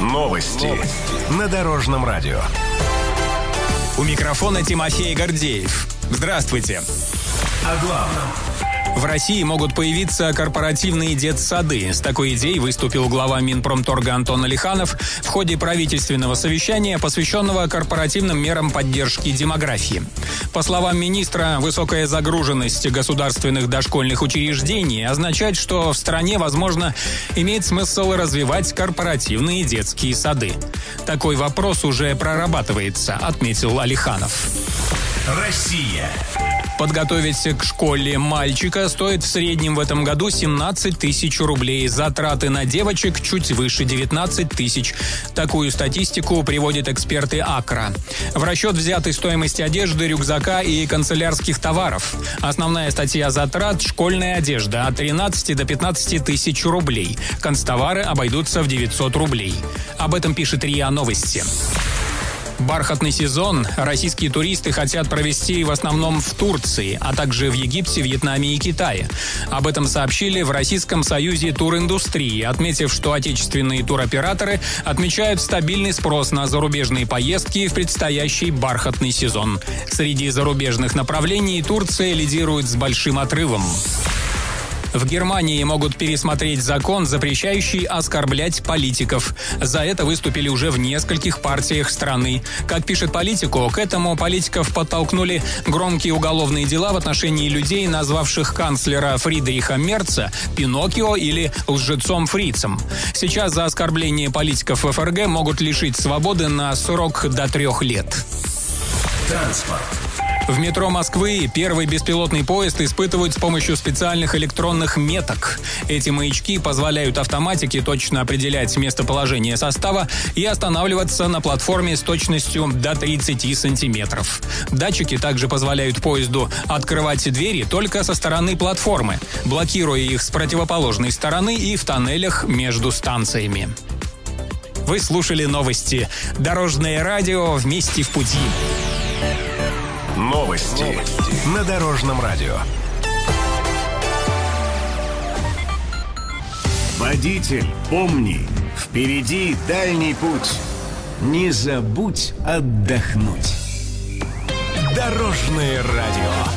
Новости на Дорожном радио. У микрофона Тимофей Гордеев. Здравствуйте. О главном. В России могут появиться корпоративные детсады. С такой идеей выступил глава Минпромторга Антон Алиханов в ходе правительственного совещания, посвященного корпоративным мерам поддержки демографии. По словам министра, высокая загруженность государственных дошкольных учреждений означает, что в стране, возможно, имеет смысл развивать корпоративные детские сады. Такой вопрос уже прорабатывается, отметил Алиханов. Россия. Подготовить к школе мальчика стоит в среднем в этом году 17 тысяч рублей. Затраты на девочек чуть выше 19 тысяч. Такую статистику приводят эксперты АКРА. В расчет взяты стоимость одежды, рюкзака и канцелярских товаров. Основная статья затрат – школьная одежда от 13 до 15 тысяч рублей. Канцтовары обойдутся в 900 рублей. Об этом пишет РИА Новости. Бархатный сезон российские туристы хотят провести в основном в Турции, а также в Египте, Вьетнаме и Китае. Об этом сообщили в Российском союзе туриндустрии, отметив, что отечественные туроператоры отмечают стабильный спрос на зарубежные поездки в предстоящий бархатный сезон. Среди зарубежных направлений Турция лидирует с большим отрывом. В Германии могут пересмотреть закон, запрещающий оскорблять политиков. За это выступили уже в нескольких партиях страны. Как пишет Политико, к этому политиков подтолкнули громкие уголовные дела в отношении людей, назвавших канцлера Фридриха Мерца Пиноккио или лжецом Фрицем. Сейчас за оскорбление политиков в ФРГ могут лишить свободы на срок до 3 лет. Транспорт. В метро Москвы первый беспилотный поезд испытывают с помощью специальных электронных меток. Эти маячки позволяют автоматике точно определять местоположение состава и останавливаться на платформе с точностью до 30 сантиметров. Датчики также позволяют поезду открывать двери только со стороны платформы, блокируя их с противоположной стороны и в тоннелях между станциями. Вы слушали новости. Дорожное радио «Вместе в пути». Новости на Дорожном радио. Водитель, помни, впереди дальний путь. Не забудь отдохнуть. Дорожное радио.